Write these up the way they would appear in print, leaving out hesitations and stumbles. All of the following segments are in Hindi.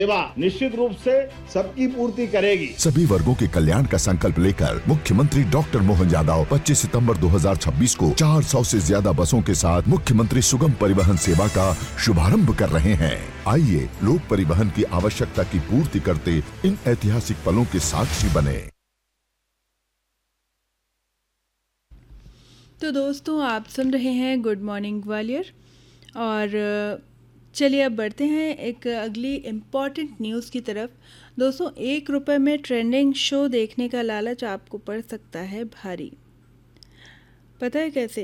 सेवा निश्चित रूप से सबकी पूर्ति करेगी। सभी वर्गों के कल्याण का संकल्प लेकर मुख्यमंत्री डॉक्टर मोहन यादव 25 सितंबर 2026 को 400 से ज्यादा बसों के साथ मुख्यमंत्री सुगम परिवहन सेवा का शुभारंभ कर रहे हैं। आइए लोक परिवहन की आवश्यकता की पूर्ति करते इन ऐतिहासिक पलों के साक्षी बने। तो दोस्तों, आप सुन रहे हैं गुड मॉर्निंग ग्वालियर और चलिए अब बढ़ते हैं एक अगली इम्पॉर्टेंट न्यूज़ की तरफ। दोस्तों, 1 रुपये में ट्रेंडिंग शो देखने का लालच आपको पड़ सकता है भारी। पता है कैसे?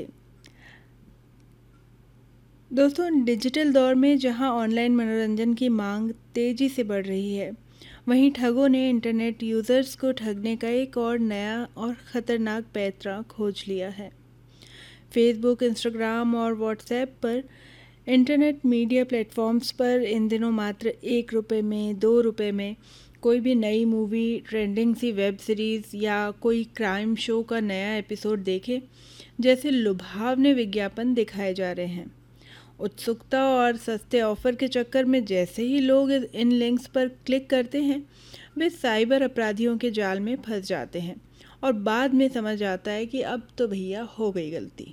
दोस्तों, डिजिटल दौर में जहां ऑनलाइन मनोरंजन की मांग तेज़ी से बढ़ रही है, वहीं ठगों ने इंटरनेट यूज़र्स को ठगने का एक और नया और ख़तरनाक पैंतरा खोज लिया है। फेसबुक, इंस्टाग्राम और व्हाट्सएप पर इंटरनेट मीडिया प्लेटफॉर्म्स पर इन दिनों मात्र 1 रुपये में, 2 रुपये में कोई भी नई मूवी, ट्रेंडिंग सी वेब सीरीज़ या कोई क्राइम शो का नया एपिसोड देखे जैसे लुभावने विज्ञापन दिखाए जा रहे हैं। उत्सुकता और सस्ते ऑफ़र के चक्कर में जैसे ही लोग इन लिंक्स पर क्लिक करते हैं, वे साइबर अपराधियों के जाल में फंस जाते हैं और बाद में समझ आता है कि अब तो भैया हो गई गलती।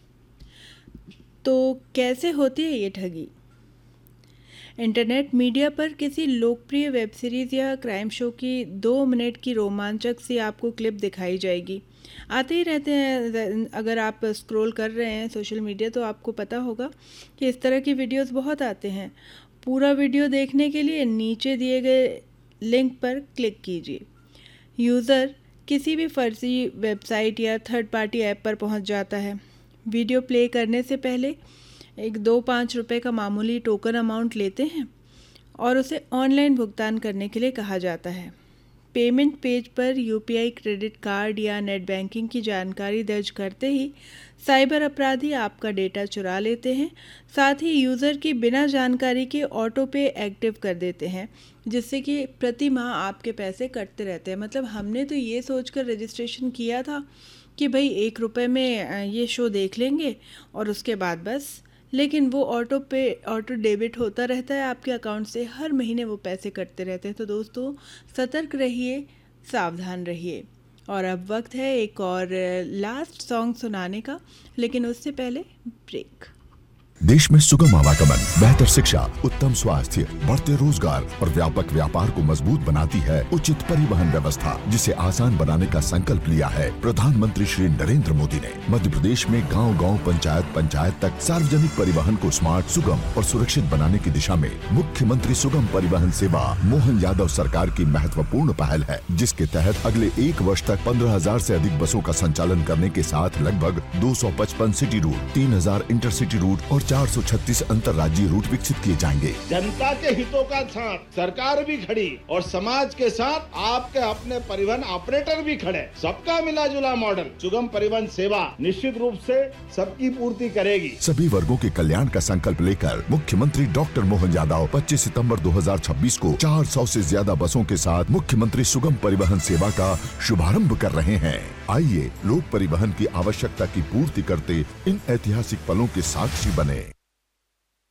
तो कैसे होती है ये ठगी? इंटरनेट मीडिया पर किसी लोकप्रिय वेब सीरीज़ या क्राइम शो की 2 मिनट की रोमांचक सी आपको क्लिप दिखाई जाएगी। आते ही रहते हैं, अगर आप स्क्रॉल कर रहे हैं सोशल मीडिया तो आपको पता होगा कि इस तरह की वीडियोस बहुत आते हैं। पूरा वीडियो देखने के लिए नीचे दिए गए लिंक पर क्लिक कीजिए। यूज़र किसी भी फर्जी वेबसाइट या थर्ड पार्टी ऐप पर पहुंच जाता है। वीडियो प्ले करने से पहले 2-5 रुपये का मामूली टोकन अमाउंट लेते हैं और उसे ऑनलाइन भुगतान करने के लिए कहा जाता है। पेमेंट पेज पर यूपीआई, क्रेडिट कार्ड या नेट बैंकिंग की जानकारी दर्ज करते ही साइबर अपराधी आपका डेटा चुरा लेते हैं। साथ ही यूज़र की बिना जानकारी के ऑटो पे एक्टिव कर देते हैं, जिससे कि प्रति माह आपके पैसे कटते रहते हैं। मतलब हमने तो ये सोचकर रजिस्ट्रेशन किया था कि भाई 1 रुपये में ये शो देख लेंगे और उसके बाद बस, लेकिन वो ऑटो डेबिट होता रहता है आपके अकाउंट से, हर महीने वो पैसे कटते रहते हैं। तो दोस्तों, सतर्क रहिए, सावधान रहिए। और अब वक्त है एक और लास्ट सॉन्ग सुनाने का, लेकिन उससे पहले ब्रेक। देश में सुगम आवागमन, बेहतर शिक्षा, उत्तम स्वास्थ्य, बढ़ते रोजगार और व्यापक व्यापार को मजबूत बनाती है उचित परिवहन व्यवस्था, जिसे आसान बनाने का संकल्प लिया है प्रधानमंत्री श्री नरेंद्र मोदी ने। मध्य प्रदेश में गांव-गांव, पंचायत तक सार्वजनिक परिवहन को स्मार्ट, सुगम और सुरक्षित बनाने की दिशा में मुख्यमंत्री सुगम परिवहन सेवा मोहन यादव सरकार की महत्वपूर्ण पहल है, जिसके तहत अगले 1 वर्ष तक 15,000 से अधिक बसों का संचालन करने के साथ लगभग 255 सिटी रूट, 3,000 इंटरसिटी रूट और 436 अंतर्राज्यीय रूट विकसित किए जाएंगे। जनता के हितों का साथ सरकार भी खड़ी और समाज के साथ आपके अपने परिवहन ऑपरेटर भी खड़े। सबका मिला जुला मॉडल सुगम परिवहन सेवा निश्चित रूप से सबकी पूर्ति करेगी। सभी वर्गों के कल्याण का संकल्प लेकर मुख्यमंत्री डॉक्टर मोहन यादव 25 सितंबर 2026 को 400 से ज्यादा बसों के साथ मुख्यमंत्री सुगम परिवहन सेवा का शुभारंभ कर रहे हैं। आइए लोक परिवहन की आवश्यकता की पूर्ति करते इन ऐतिहासिक पलों के साक्षी बने।